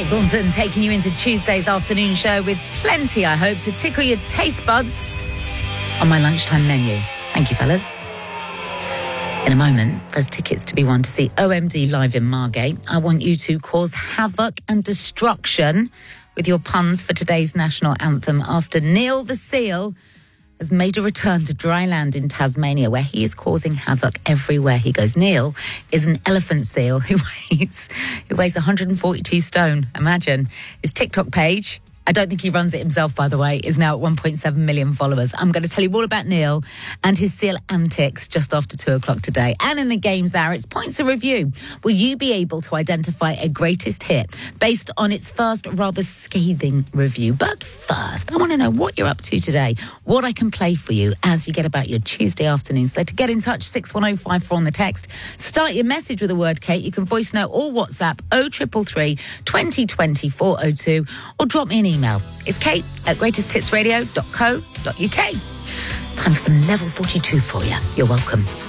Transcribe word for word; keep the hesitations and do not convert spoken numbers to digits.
Thornton taking you into Tuesday's afternoon show with plenty, I hope, to tickle your taste buds on my lunchtime menu. Thank you, fellas. In a moment, there's tickets to be won to see O M D live in Margate. I want you to cause havoc and destruction with your puns for today's national anthem after Neil the Seal has made a return to dry land in Tasmania, where he is causing havoc everywhere he goes. Neil is an elephant seal who weighs who weighs one hundred forty-two stone. Imagine. His TikTok page, I don't think he runs it himself, by the way, is now at one point seven million followers. I'm going to tell you all about Neil and his seal antics just after two o'clock today. And in the Games Hour, it's Points of Review. Will you be able to identify a greatest hit based on its first rather scathing review? But first, I want to know what you're up to today, what I can play for you as you get about your Tuesday afternoon. So to get in touch, six one oh five four on the text. Start your message with the word Kate. You can voice note or WhatsApp oh three three three, twenty twenty, four oh two or drop me an email. Email. It's Kate at greatest hits radio dot co dot uk. Time for some level forty-two for you. You're welcome.